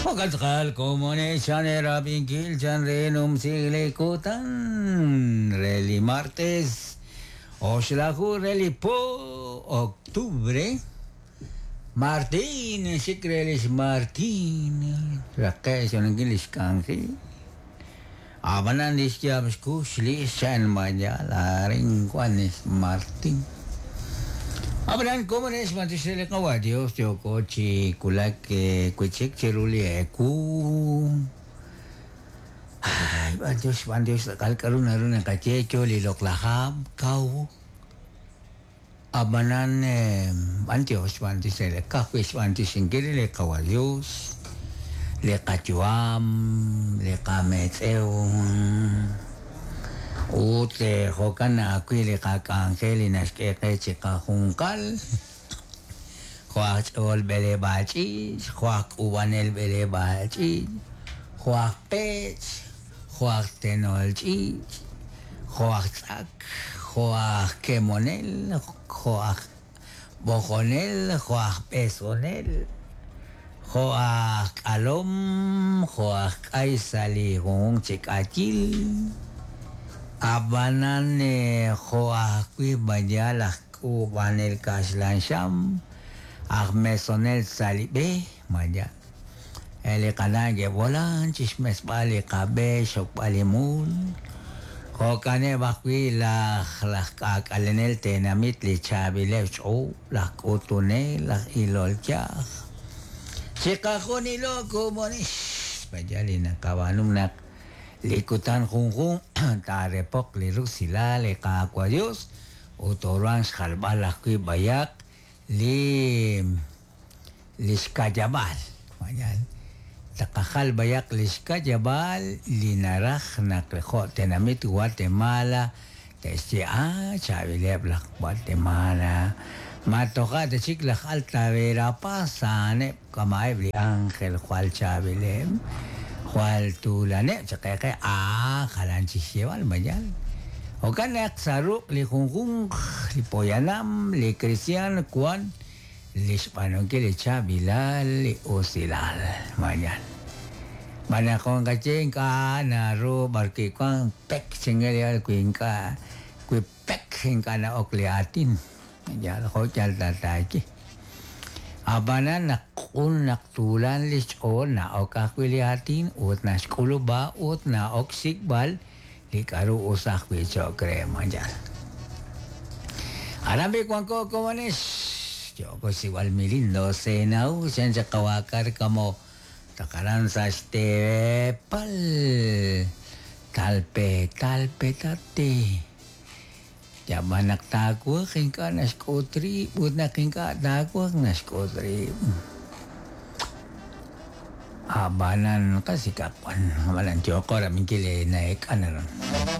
Wakal komone chane rabin kil chan renum sigle kutan reli martes oshlahu reli po octubre Martin sikrelis Martin rakai son ingilis kanki abanan diskyams kushli chan maya laring kwanis Martin Abran komones matisele kawadios joko chi kulake kuchik chiruli eku. Ay, bandios kal karun harun kache choli lok laham kau. Abanan bandios matisele kakwis bantis ingkiri le kawadios. Le kachuam, le kametseum. Ute hokana akwili kakangkeli naskeke chika hunkal. Huak ol bele bachi, huak ubanel bele bachi, huak pech, huak tenolchi, huak sak, huak kemonel, huak bojonel, huak pesonel, huak alom, huak aisali hung chikachil. Abanan joakui bayalah ku banel kaslan sham ahmesonel salibe maya ele kana ge volan chismes bali kabe sok bali mun hokane bakui la kalenel tenamit li chabile cho la kotune la ilolcha sikakoni loko monis bajalina kawanum nak likutan kung tarepok liruk sila le kakwadios utoran skalbala kui bayak liska jabal mayan takakal bayak liska jabal linarah nakleho tenamit Guatemala tesya chabile blak Guatemala matoka de chikla alta vera pasane kamay bli angel cual chabile Kual tulane cakaya kalanci siwal majal. Okan nak saruk li kungkung li poyanam li Kristian kuan li Spanyol ke li Chabilal li Osilal majal. Mana kong kacing ka naru barki kong pek singgel kuin ka kui pek hingga na okliatin majal hotel tataki. Abanan nakun naktulan lichon na okakwiliatin ut na skulu ba ut na oksikbal di karu usak wicho krema jan. Arambi kuangko komanis. Joko siwal milindo senau senja kawakar kamo takaran sa stepal talpe tate. Jaman nak takwa kingka nas kotri, bud na kingka takwa nas kotri. Abanan kasi kapan, malan joko ramin kile naik anaran.